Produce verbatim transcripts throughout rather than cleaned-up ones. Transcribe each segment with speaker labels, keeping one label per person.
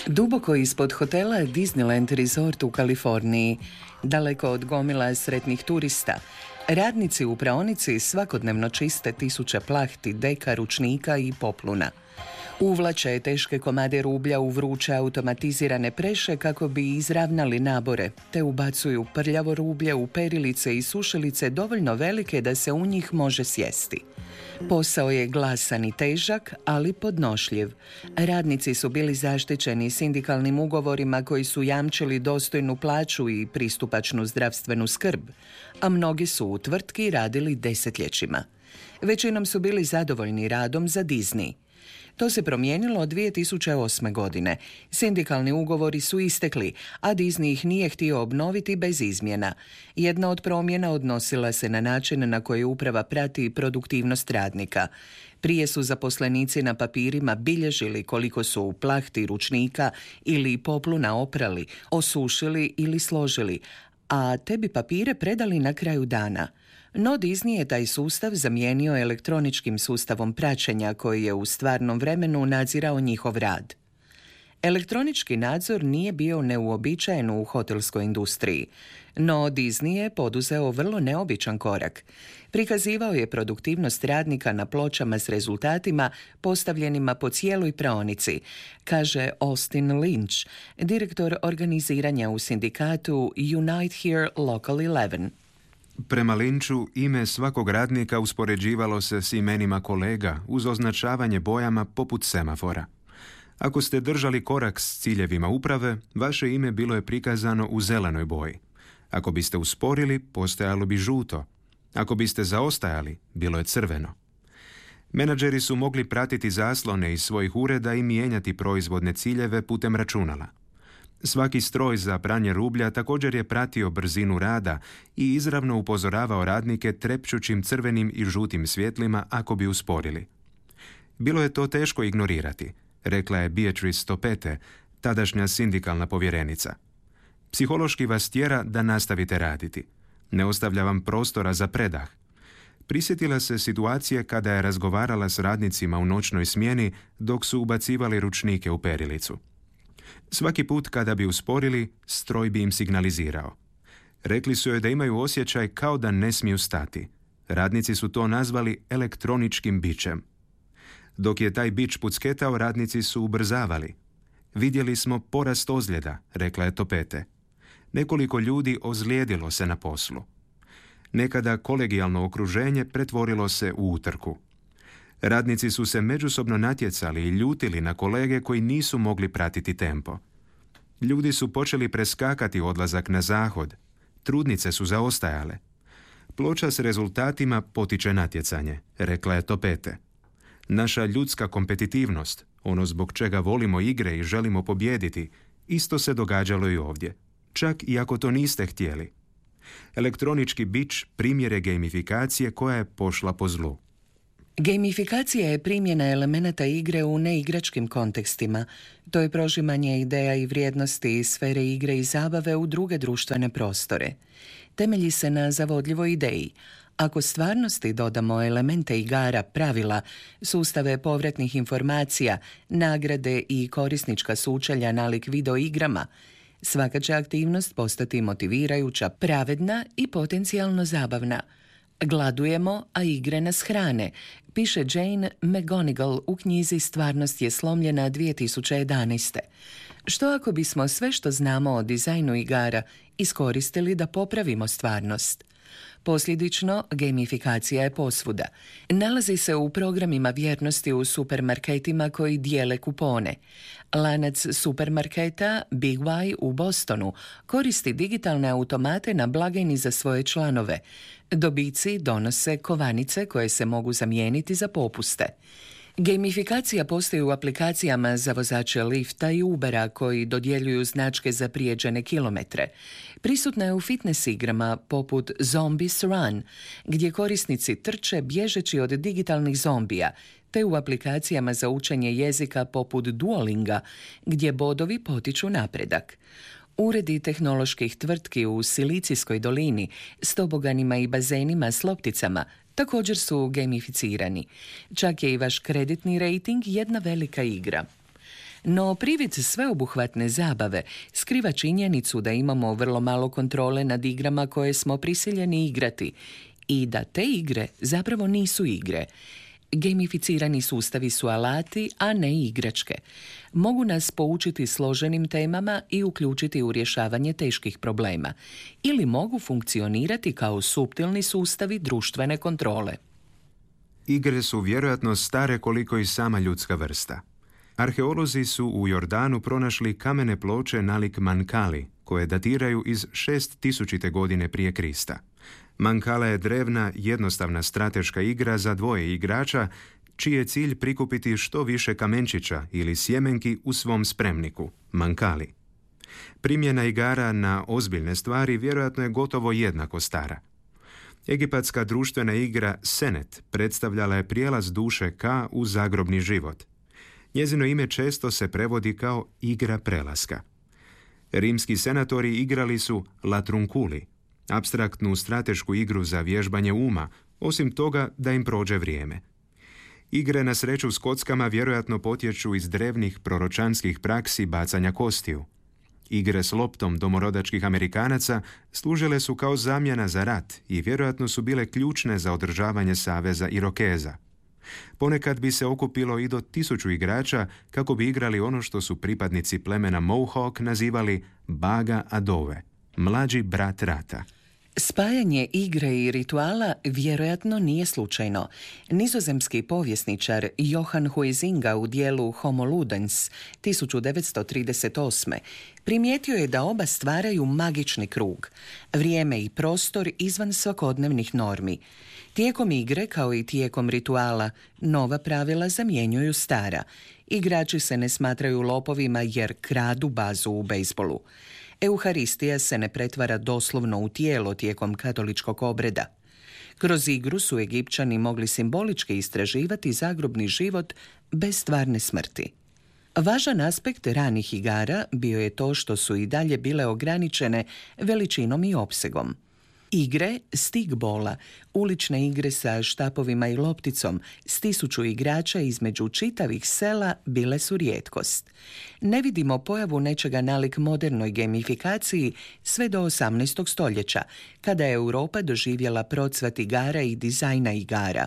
Speaker 1: Duboko ispod hotela Disneyland Resort u Kaliforniji, daleko od gomila sretnih turista, radnici u praonici svakodnevno čiste tisuće plahti, deka, ručnika i popluna. Uvlače teške komade rublja u vruće automatizirane preše kako bi izravnali nabore, te ubacuju prljavo rublje u perilice i sušilice dovoljno velike da se u njih može sjesti. Posao je glasan i težak, ali podnošljiv. Radnici su bili zaštićeni sindikalnim ugovorima koji su jamčili dostojnu plaću i pristupačnu zdravstvenu skrb, a mnogi su u tvrtki radili desetljećima. Većinom su bili zadovoljni radom za Disney. To se promijenilo od dvije tisuće osme. godine. Sindikalni ugovori su istekli, a Disney ih nije htio obnoviti bez izmjena. Jedna od promjena odnosila se na način na koji uprava prati produktivnost radnika. Prije su zaposlenici na papirima bilježili koliko su u plahti ručnika ili popluna oprali, osušili ili složili, a te bi papire predali na kraju dana. No Disney je taj sustav zamijenio elektroničkim sustavom praćenja koji je u stvarnom vremenu nadzirao njihov rad. Elektronički nadzor nije bio neuobičajen u hotelskoj industriji, no Disney je poduzeo vrlo neobičan korak. Prikazivao je produktivnost radnika na pločama s rezultatima postavljenima po cijeloj praonici, kaže Austin Lynch, direktor organiziranja u sindikatu Unite Here Local eleven.
Speaker 2: Prema Lynchu, ime svakog radnika uspoređivalo se s imenima kolega uz označavanje bojama poput semafora. Ako ste držali korak s ciljevima uprave, vaše ime bilo je prikazano u zelenoj boji. Ako biste usporili, postojalo bi žuto. Ako biste zaostajali, bilo je crveno. Menadžeri su mogli pratiti zaslone iz svojih ureda i mijenjati proizvodne ciljeve putem računala. Svaki stroj za pranje rublja također je pratio brzinu rada i izravno upozoravao radnike trepćućim crvenim i žutim svjetlima ako bi usporili. Bilo je to teško ignorirati, rekla je Beatrice Topete, tadašnja sindikalna povjerenica. Psihološki vas tjera da nastavite raditi. Ne ostavlja vam prostora za predah. Prisjetila se situacije kada je razgovarala s radnicima u noćnoj smjeni dok su ubacivali ručnike u perilicu. Svaki put kada bi usporili, stroj bi im signalizirao. Rekli su joj da imaju osjećaj kao da ne smiju stati. Radnici su to nazvali elektroničkim bičem. Dok je taj bič pucketao, radnici su ubrzavali. Vidjeli smo porast ozljeda, rekla je Topete. Nekoliko ljudi ozlijedilo se na poslu. Nekada kolegijalno okruženje pretvorilo se u utrku. Radnici su se međusobno natjecali i ljutili na kolege koji nisu mogli pratiti tempo. Ljudi su počeli preskakati odlazak na zahod. Trudnice su zaostajale. Ploča s rezultatima potiče natjecanje, rekla je Topete. Naša ljudska kompetitivnost, ono zbog čega volimo igre i želimo pobijediti, isto se događalo i ovdje, čak i ako to niste htjeli. Elektronički bič primjer je gamifikacije koja je pošla po zlu.
Speaker 1: Gamifikacija je primjena elemenata igre u neigračkim kontekstima. To je prožimanje ideja i vrijednosti iz sfere igre i zabave u druge društvene prostore. Temelji se na zavodljivoj ideji. Ako stvarnosti dodamo elemente igara, pravila, sustave povratnih informacija, nagrade i korisnička sučelja nalik video igrama, svaka će aktivnost postati motivirajuća, pravedna i potencijalno zabavna. Gladujemo, a igre nas hrane, piše Jane McGonigal u knjizi Stvarnost je slomljena dvije tisuće jedanaeste. Što ako bismo sve što znamo o dizajnu igara iskoristili da popravimo stvarnost? Posljedično, gamifikacija je posvuda. Nalazi se u programima vjernosti u supermarketima koji dijele kupone. Lanac supermarketa Big Y u Bostonu koristi digitalne automate na blagajni za svoje članove. Dobici donose kovanice koje se mogu zamijeniti za popuste. Gamifikacija postoji u aplikacijama za vozače lifta i Ubera koji dodjeljuju značke za prijeđene kilometre. Prisutna je u fitness igrama poput Zombies Run, gdje korisnici trče bježeći od digitalnih zombija, te u aplikacijama za učenje jezika poput Duolinga, gdje bodovi potiču napredak. Uredi tehnoloških tvrtki u Silicijskoj dolini s toboganima i bazenima s lopticama također su gamificirani. Čak je i vaš kreditni rating jedna velika igra. No privid sveobuhvatne zabave skriva činjenicu da imamo vrlo malo kontrole nad igrama koje smo prisiljeni igrati i da te igre zapravo nisu igre. Gamificirani sustavi su alati, a ne igračke. Mogu nas poučiti složenim temama i uključiti u rješavanje teških problema. Ili mogu funkcionirati kao suptilni sustavi društvene kontrole.
Speaker 2: Igre su vjerojatno stare koliko i sama ljudska vrsta. Arheolozi su u Jordanu pronašli kamene ploče nalik Mankali, koje datiraju iz šest tisućite godine prije Krista. Mankala je drevna, jednostavna strateška igra za dvoje igrača, čiji je cilj prikupiti što više kamenčića ili sjemenki u svom spremniku, Mankali. Primjena igara na ozbiljne stvari vjerojatno je gotovo jednako stara. Egipatska društvena igra Senet predstavljala je prijelaz duše Ka u zagrobni život. Njezino ime često se prevodi kao igra prelaska. Rimski senatori igrali su Latrunkuli, apstraktnu stratešku igru za vježbanje uma, osim toga da im prođe vrijeme. Igre na sreću s kockama vjerojatno potječu iz drevnih proročanskih praksi bacanja kostiju. Igre s loptom domorodačkih Amerikanaca služile su kao zamjena za rat i vjerojatno su bile ključne za održavanje saveza Irokeza. Ponekad bi se okupilo i do tisuću igrača kako bi igrali ono što su pripadnici plemena Mohawk nazivali Baga Adove, mlađi brat rata.
Speaker 1: Spajanje igre i rituala vjerojatno nije slučajno. Nizozemski povjesničar Johan Huizinga u dijelu Homo Ludens tisuću devetsto trideset osme primijetio je da oba stvaraju magični krug, vrijeme i prostor izvan svakodnevnih normi. Tijekom igre, kao i tijekom rituala, nova pravila zamjenjuju stara. Igrači se ne smatraju lopovima jer kradu bazu u bejzbolu. Euharistija se ne pretvara doslovno u tijelo tijekom katoličkog obreda. Kroz igru su Egipćani mogli simbolički istraživati zagrobni život bez stvarne smrti. Važan aspekt ranih igara bio je to što su i dalje bile ograničene veličinom i opsegom. Igre stigbola, ulične igre sa štapovima i lopticom, s tisuću igrača između čitavih sela bile su rijetkost. Ne vidimo pojavu nečega nalik modernoj gamifikaciji sve do osamnaestog stoljeća, kada je Europa doživjela procvat igara i dizajna igara.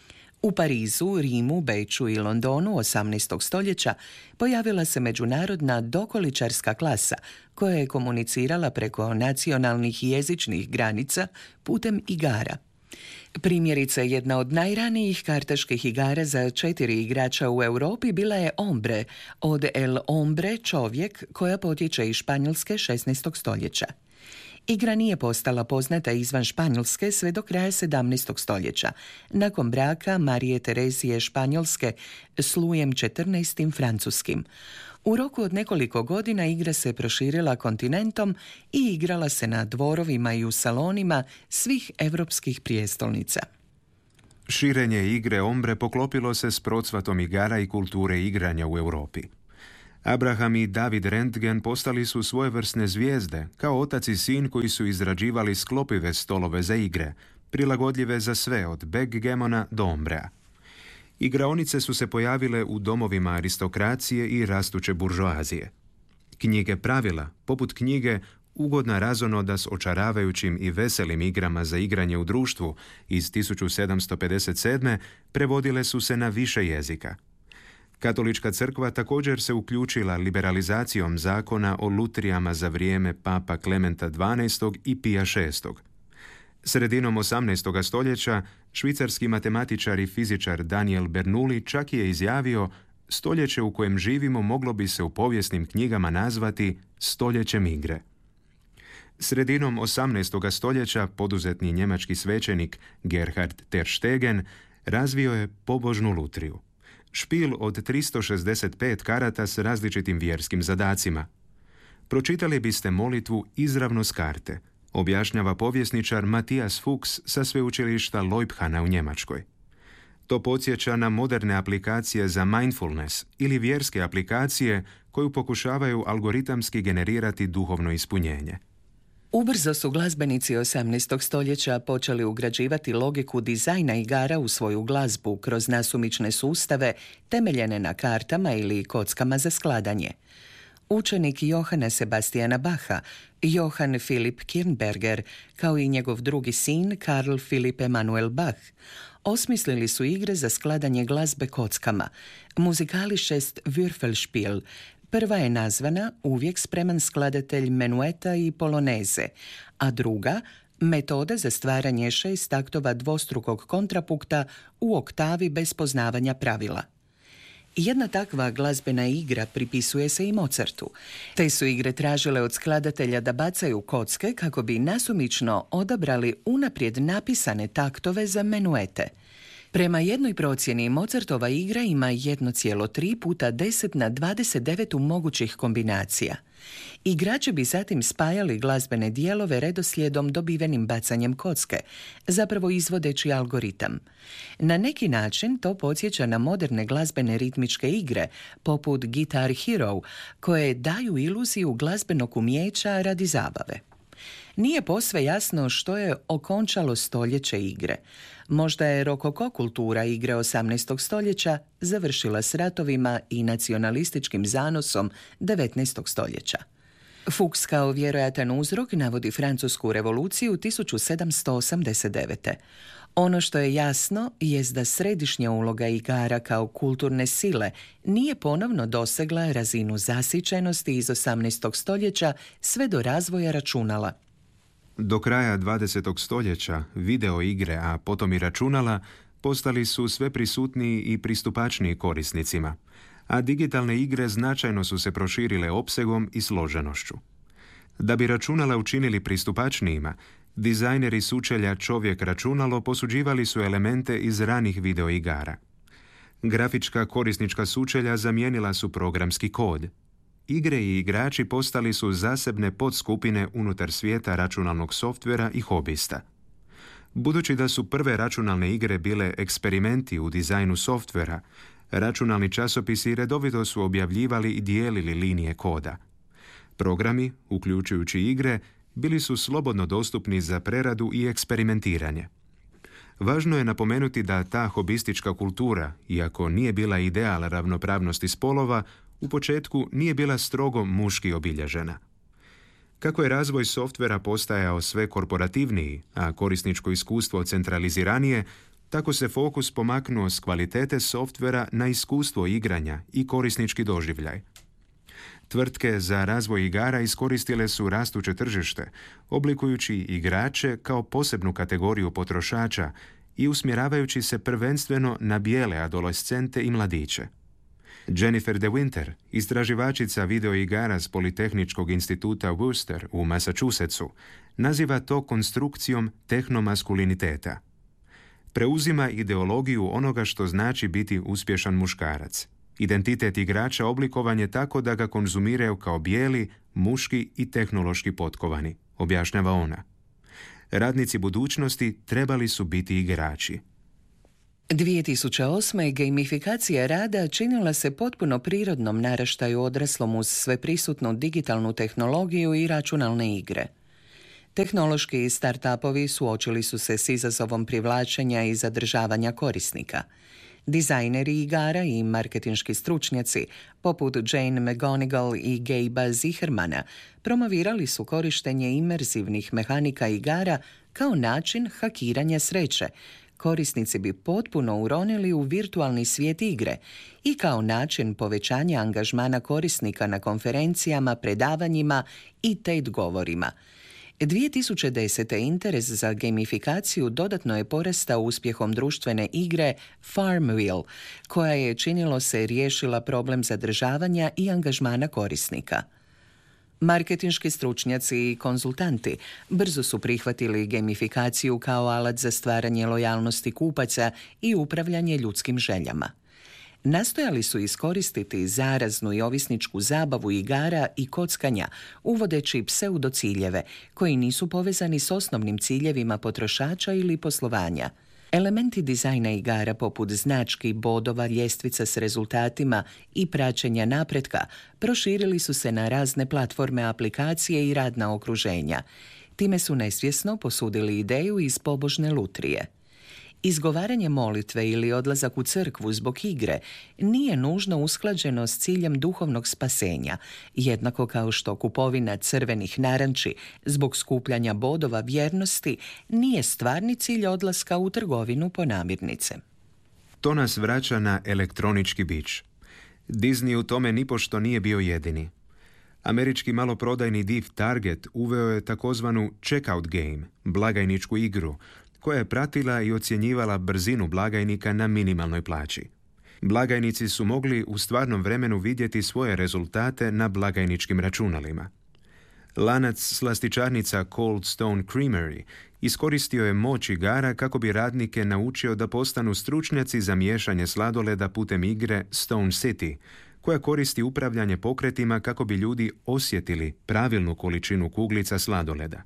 Speaker 1: U Parizu, Rimu, Beču i Londonu osamnaestog stoljeća pojavila se međunarodna dokoličarska klasa koja je komunicirala preko nacionalnih i jezičnih granica putem igara. Primjerice, jedna od najranijih kartaških igara za četiri igrača u Europi bila je ombre, od el hombre, čovjek, koja potječe iz Španjolske šesnaestog stoljeća. Igra nije postala poznata izvan Španjolske sve do kraja sedamnaestog stoljeća, nakon braka Marije Terezije Španjolske s Lujem četrnaestim francuskim. U roku od nekoliko godina igra se proširila kontinentom i igrala se na dvorovima i u salonima svih europskih prijestolnica.
Speaker 2: Širenje igre ombre poklopilo se s procvatom igara i kulture igranja u Europi. Abraham i David Rentgen postali su svojevrsne zvijezde, kao otac i sin koji su izrađivali sklopive stolove za igre, prilagodljive za sve od backgammona do ombrea. Igraonice su se pojavile u domovima aristokracije i rastuće buržoazije. Knjige pravila, poput knjige Ugodna razonoda s očaravajućim i veselim igrama za igranje u društvu iz tisuću sedamsto pedeset sedme prevodile su se na više jezika. Katolička crkva također se uključila liberalizacijom zakona o lutrijama za vrijeme papa Klementa dvanaestog i Pija šestog. Sredinom osamnaestog stoljeća švicarski matematičar i fizičar Daniel Bernoulli čak je izjavio: stoljeće u kojem živimo moglo bi se u povijesnim knjigama nazvati stoljećem igre. Sredinom osamnaestog stoljeća poduzetni njemački svećenik Gerhard Terstegen razvio je pobožnu lutriju. Špil od tristo šezdeset pet karata s različitim vjerskim zadacima. Pročitali biste molitvu izravno s karte, objašnjava povjesničar Matthias Fuchs sa sveučilišta Leubhana u Njemačkoj. To podsjeća na moderne aplikacije za mindfulness ili vjerske aplikacije koju pokušavaju algoritamski generirati duhovno ispunjenje.
Speaker 1: Ubrzo su glazbenici osamnaestog stoljeća počeli ugrađivati logiku dizajna igara u svoju glazbu kroz nasumične sustave temeljene na kartama ili kockama za skladanje. Učenik Johana Sebastiana Bacha, Johann Philipp Kirnberger, kao i njegov drugi sin Karl Philipp Emanuel Bach, osmislili su igre za skladanje glazbe kockama, Musikalisches Würfelspiel. Prva je nazvana Uvijek spreman skladatelj menueta i poloneze, a druga Metoda za stvaranje šest taktova dvostrukog kontrapukta u oktavi bez poznavanja pravila. Jedna takva glazbena igra pripisuje se i Mozartu. Te su igre tražile od skladatelja da bacaju kocke kako bi nasumično odabrali unaprijed napisane taktove za menuete. Prema jednoj procjeni, Mozartova igra ima jedan zarez tri puta deset na dvadeset devet mogućih kombinacija. Igrači bi zatim spajali glazbene dijelove redoslijedom dobivenim bacanjem kocke, zapravo izvodeći algoritam. Na neki način to podsjeća na moderne glazbene ritmičke igre, poput Guitar Hero, koje daju iluziju glazbenog umijeća radi zabave. Nije posve jasno što je okončalo stoljeće igre. Možda je rokoko kultura igre osamnaestog stoljeća završila s ratovima i nacionalističkim zanosom devetnaestog stoljeća. Fuchs kao vjerojatan uzrok navodi Francusku revoluciju tisuću sedamsto osamdeset devete. Ono što je jasno jest da središnja uloga igara kao kulturne sile nije ponovno dosegla razinu zasićenosti iz osamnaestog stoljeća sve do razvoja računala.
Speaker 2: Do kraja dvadesetog stoljeća video igre, a potom i računala, postali su sve prisutniji i pristupačniji korisnicima, a digitalne igre značajno su se proširile opsegom i složenošću. Da bi računala učinili pristupačnijima, dizajneri sučelja čovjek računalo posuđivali su elemente iz ranih videoigara. Grafička korisnička sučelja zamijenila su programski kod. Igre i igrači postali su zasebne podskupine unutar svijeta računalnog softvera i hobista. Budući da su prve računalne igre bile eksperimenti u dizajnu softvera, računalni časopisi redovito su objavljivali i dijelili linije koda. Programi, uključujući igre, bili su slobodno dostupni za preradu i eksperimentiranje. Važno je napomenuti da ta hobistička kultura, iako nije bila ideal ravnopravnosti spolova, u početku nije bila strogo muški obilježena. Kako je razvoj softvera postajao sve korporativniji, a korisničko iskustvo centraliziranije, tako se fokus pomaknuo s kvalitete softvera na iskustvo igranja i korisnički doživljaj. Tvrtke za razvoj igara iskoristile su rastuće tržište, oblikujući igrače kao posebnu kategoriju potrošača i usmjeravajući se prvenstveno na bijele adolescente i mladiće. Jennifer De Winter, istraživačica videoigara s Politehničkog instituta Worcester u Massachusettsu, naziva to konstrukcijom tehnomaskuliniteta. Preuzima ideologiju onoga što znači biti uspješan muškarac. Identitet igrača oblikovan je tako da ga konzumiraju kao bijeli, muški i tehnološki potkovani, objašnjava ona. Radnici budućnosti trebali su biti igrači.
Speaker 1: dvije tisuće osme. Gamifikacija rada činila se potpuno prirodnom naraštaju odraslom uz sveprisutnu digitalnu tehnologiju i računalne igre. Tehnološki start-upovi suočili su se s izazovom privlačenja i zadržavanja korisnika. Dizajneri igara i marketinški stručnjaci, poput Jane McGonigal i Gabe'a Zichermana, promovirali su korištenje imerzivnih mehanika igara kao način hakiranja sreće. Korisnici bi potpuno uronili u virtualni svijet igre i kao način povećanja angažmana korisnika na konferencijama, predavanjima i te de govorima. dvije tisuće desete. interes za gamifikaciju dodatno je porastao uspjehom društvene igre Farmville, koja je, činilo se, riješila problem zadržavanja i angažmana korisnika. Marketinški stručnjaci i konzultanti brzo su prihvatili gamifikaciju kao alat za stvaranje lojalnosti kupaca i upravljanje ljudskim željama. Nastojali su iskoristiti zaraznu i ovisničku zabavu igara i kockanja, uvodeći pseudociljeve koji nisu povezani s osnovnim ciljevima potrošača ili poslovanja. Elementi dizajna igara poput znački, bodova, ljestvica s rezultatima i praćenja napretka proširili su se na razne platforme, aplikacije i radna okruženja. Time su nesvjesno posudili ideju iz pobožne lutrije. Izgovaranje molitve ili odlazak u crkvu zbog igre nije nužno usklađeno s ciljem duhovnog spasenja, jednako kao što kupovina crvenih naranči zbog skupljanja bodova vjernosti nije stvarni cilj odlaska u trgovinu po namirnice.
Speaker 2: To nas vraća na elektronički bič. Disney u tome nipošto nije bio jedini. Američki maloprodajni div Target uveo je takozvanu checkout game, blagajničku igru, koja je pratila i ocjenjivala brzinu blagajnika na minimalnoj plaći. Blagajnici su mogli u stvarnom vremenu vidjeti svoje rezultate na blagajničkim računalima. Lanac slastičarnica Cold Stone Creamery iskoristio je moć igara kako bi radnike naučio da postanu stručnjaci za miješanje sladoleda putem igre Stone City, koja koristi upravljanje pokretima kako bi ljudi osjetili pravilnu količinu kuglica sladoleda.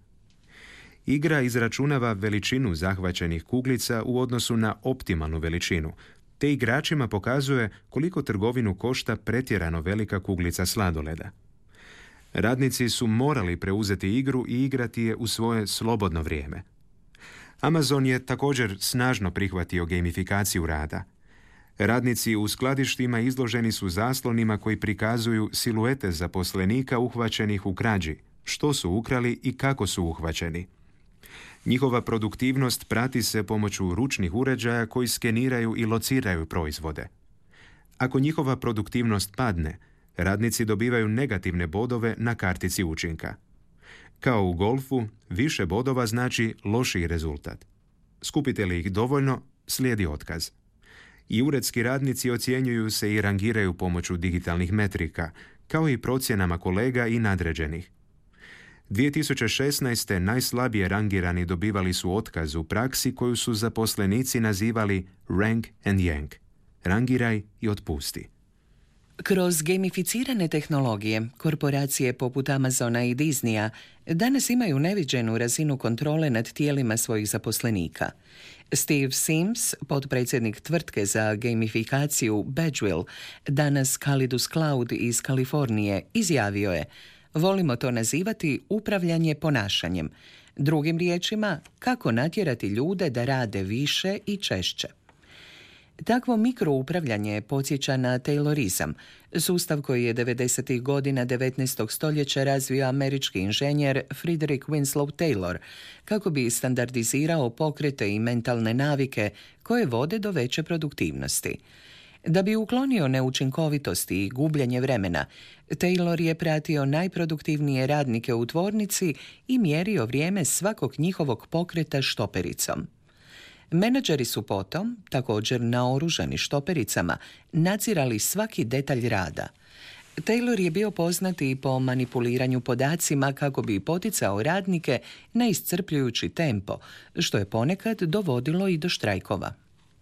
Speaker 2: Igra izračunava veličinu zahvaćenih kuglica u odnosu na optimalnu veličinu, te igračima pokazuje koliko trgovinu košta pretjerano velika kuglica sladoleda. Radnici su morali preuzeti igru i igrati je u svoje slobodno vrijeme. Amazon je također snažno prihvatio gamifikaciju rada. Radnici u skladištima izloženi su zaslonima koji prikazuju siluete zaposlenika uhvaćenih u krađi, što su ukrali i kako su uhvaćeni. Njihova produktivnost prati se pomoću ručnih uređaja koji skeniraju i lociraju proizvode. Ako njihova produktivnost padne, radnici dobivaju negativne bodove na kartici učinka. Kao u golfu, više bodova znači lošiji rezultat. Skupite li ih dovoljno, slijedi otkaz. I uredski radnici ocjenjuju se i rangiraju pomoću digitalnih metrika, kao i procjenama kolega i nadređenih. dvije tisuće šesnaeste. najslabije rangirani dobivali su otkaz u praksi koju su zaposlenici nazivali rank and yank. Rangiraj i otpusti.
Speaker 1: Kroz gamificirane tehnologije, korporacije poput Amazona i Disneya danas imaju neviđenu razinu kontrole nad tijelima svojih zaposlenika. Steve Sims, potpredsjednik tvrtke za gamifikaciju Badgeville, danas Calidus Cloud iz Kalifornije, izjavio je: volimo to nazivati upravljanje ponašanjem. Drugim riječima, kako natjerati ljude da rade više i češće. Takvo mikroupravljanje podsjeća na Taylorizam, sustav koji je devedesetih godina devetnaestog stoljeća razvio američki inženjer Frederick Winslow Taylor, kako bi standardizirao pokrete i mentalne navike koje vode do veće produktivnosti. Da bi uklonio neučinkovitosti i gubljenje vremena, Taylor je pratio najproduktivnije radnike u tvornici i mjerio vrijeme svakog njihovog pokreta štopericom. Menadžeri su potom, također naoružani štopericama, nadzirali svaki detalj rada. Taylor je bio poznat i po manipuliranju podacima kako bi poticao radnike na iscrpljujući tempo, što je ponekad dovodilo i do štrajkova.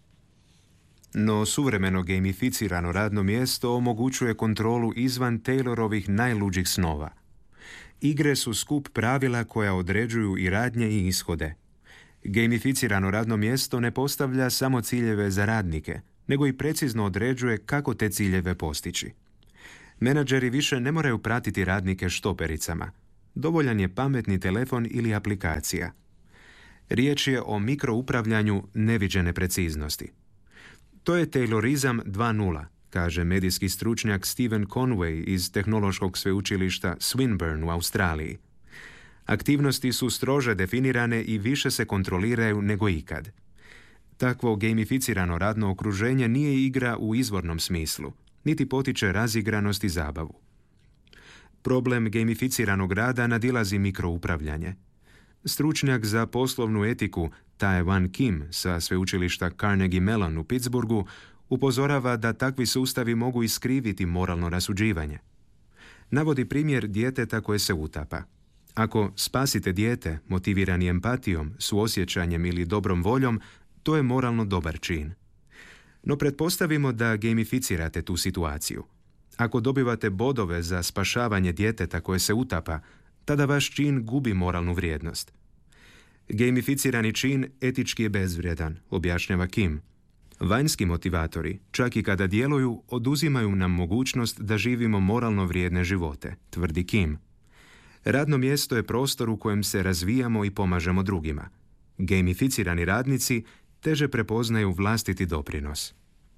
Speaker 2: No suvremeno gamificirano radno mjesto omogućuje kontrolu izvan Taylorovih najluđih snova. Igre su skup pravila koja određuju i radnje i ishode. Gamificirano radno mjesto ne postavlja samo ciljeve za radnike, nego i precizno određuje kako te ciljeve postići. Menadžeri više ne moraju pratiti radnike štopericama. Dovoljan je pametni telefon ili aplikacija. Riječ je o mikroupravljanju neviđene preciznosti. To je Taylorizam dva nula, kaže medijski stručnjak Stephen Conway iz tehnološkog sveučilišta Swinburne u Australiji. Aktivnosti su strože definirane i više se kontroliraju nego ikad. Takvo gamificirano radno okruženje nije igra u izvornom smislu, niti potiče razigranost i zabavu. Problem gamificiranog rada nadilazi mikroupravljanje. Stručnjak za poslovnu etiku Tae-Wan Kim sa sveučilišta Carnegie Mellon u Pittsburghu upozorava da takvi sustavi mogu iskriviti moralno rasuđivanje. Navodi primjer djeteta koje se utapa. Ako spasite dijete motivirani empatijom, suosjećanjem ili dobrom voljom, to je moralno dobar čin. No pretpostavimo da gamificirate tu situaciju. Ako dobivate bodove za spašavanje djeteta koje se utapa, tada vaš čin gubi moralnu vrijednost. Gamificirani čin etički je bezvrijedan, objašnjava Kim. Vanjski motivatori, čak i kada djeluju, oduzimaju nam mogućnost da živimo moralno vrijedne živote, tvrdi Kim. Radno mjesto je prostor u kojem se razvijamo i pomažemo drugima. Gamificirani radnici teže prepoznaju vlastiti doprinos.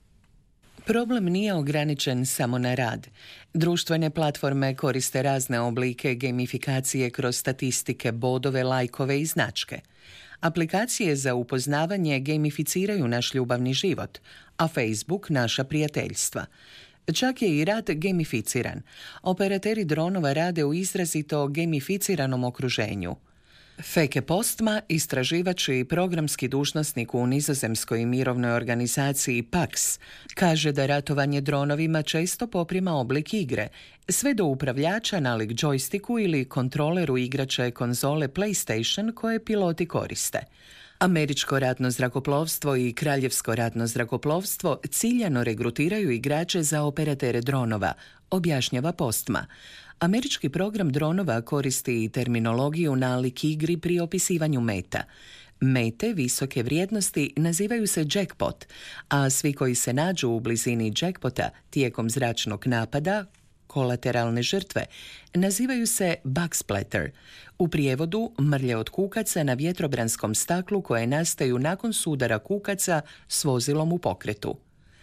Speaker 1: Problem nije ograničen samo na rad. Društvene platforme koriste razne oblike gamifikacije kroz statistike, bodove, lajkove i značke. Aplikacije za upoznavanje gamificiraju naš ljubavni život, a Facebook naša prijateljstva. Čak je i rad gamificiran. Operateri dronova rade u izrazito gamificiranom okruženju. Feke Postma, istraživač i programski dužnosnik u nizozemskoj mirovnoj organizaciji Pax, kaže da ratovanje dronovima često poprima oblik igre, sve do upravljača nalik džojstiku ili kontroleru igrače konzole PlayStation koje piloti koriste. Američko ratno zrakoplovstvo i Kraljevsko ratno zrakoplovstvo ciljano regrutiraju igrače za operatere dronova, objašnjava Postma. Američki program dronova koristi i terminologiju nalik igri pri opisivanju meta. Mete visoke vrijednosti nazivaju se jackpot, a svi koji se nađu u blizini jackpota tijekom zračnog napada, kolateralne žrtve, nazivaju se bug splatter. U prijevodu mrlje od kukaca na vjetrobranskom staklu koje nastaju nakon sudara kukaca s vozilom u pokretu.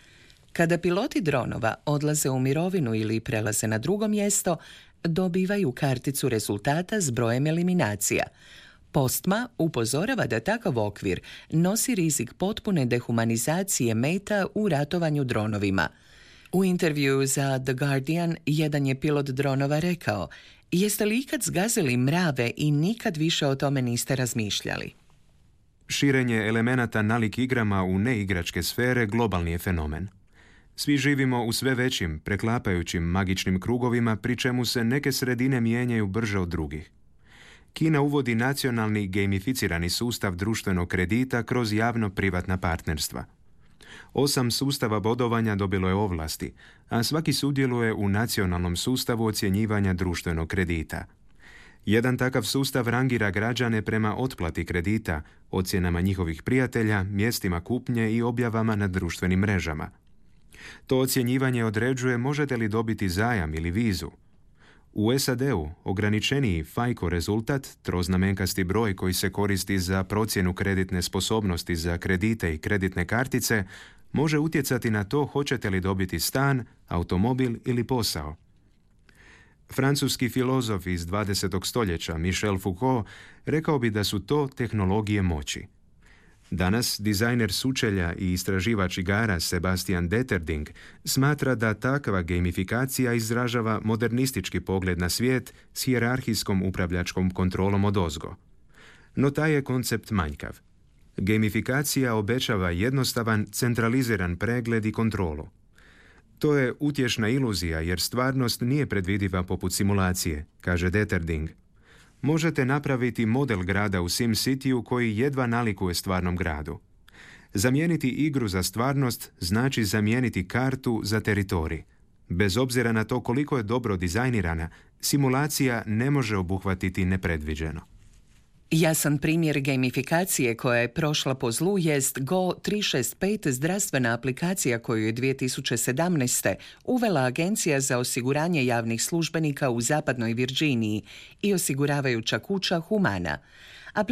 Speaker 1: Kada piloti dronova odlaze u mirovinu ili prelaze na drugo mjesto, dobivaju karticu rezultata s brojem eliminacija. Postma upozorava da takav okvir nosi rizik potpune dehumanizacije meta u ratovanju dronovima. U intervjuu za The Guardian jedan je pilot dronova rekao: "Jeste li ikad zgazili mrave i nikad više o tome niste razmišljali?"
Speaker 2: Širenje elemenata nalik igrama u neigračke sfere globalni je fenomen. Svi živimo u sve većim, preklapajućim magičnim krugovima, pri čemu se neke sredine mijenjaju brže od drugih. Kina uvodi nacionalni gamificirani sustav društvenog kredita kroz javno-privatna partnerstva. Osam sustava bodovanja dobilo je ovlasti, a svaki sudjeluje u nacionalnom sustavu ocjenjivanja društvenog kredita. Jedan takav sustav rangira građane prema otplati kredita, ocjenama njihovih prijatelja, mjestima kupnje i objavama na društvenim mrežama. To ocjenjivanje određuje možete li dobiti zajam ili vizu. U S A D-u ograničeniji FICO rezultat, troznamenkasti broj koji se koristi za procjenu kreditne sposobnosti za kredite i kreditne kartice, može utjecati na to hoćete li dobiti stan, automobil ili posao. Francuski filozof iz dvadesetog stoljeća Michel Foucault rekao bi da su to tehnologije moći. Danas dizajner sučelja i istraživač igara Sebastian Deterding smatra da takva gamifikacija izražava modernistički pogled na svijet s hijerarhijskom upravljačkom kontrolom odozgo. No taj je koncept manjkav. Gamifikacija obećava jednostavan, centraliziran pregled i kontrolu. To je utješna iluzija jer stvarnost nije predvidiva poput simulacije, kaže Deterding. Možete napraviti model grada u SimCity-u koji jedva nalikuje stvarnom gradu. Zamijeniti igru za stvarnost znači zamijeniti kartu za teritorij. Bez obzira na to koliko je dobro dizajnirana, simulacija ne može obuhvatiti nepredviđeno.
Speaker 1: Jasan primjer gamifikacije koja je prošla po zlu jest Go tri šest pet, zdravstvena aplikacija koju je dvije tisuće sedamnaeste. uvela Agencija za osiguranje javnih službenika u zapadnoj Virginiji i osiguravajuća kuća Humana.